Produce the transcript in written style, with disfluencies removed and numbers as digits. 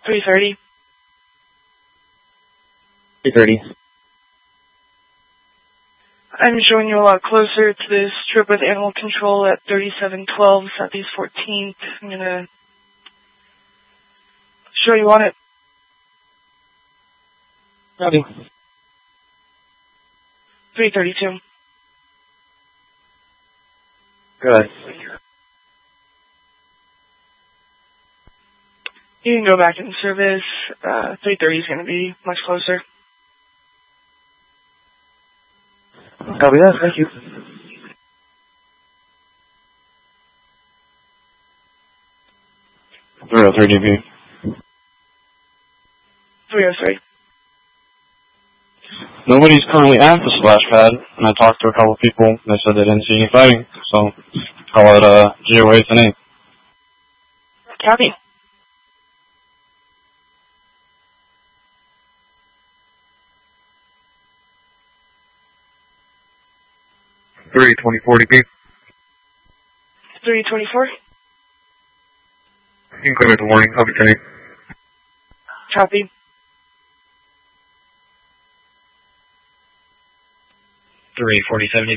3:30. 3:30. I'm showing you a lot closer to this trip with animal control at 3712 Southeast 14th. I'm going to show you on it. Copy. 3:32. Good. You can go back in service. 3:30 is going to be much closer. Copy that. Thank you. 303 dB. 3:03. Nobody's currently at the splash pad, and I talked to a couple of people, and they said they didn't see any fighting, so call it GOA tonight. Copy. Three 2040 dB. 3:24. You can clear it the warning. Copy tonight. Copy. 347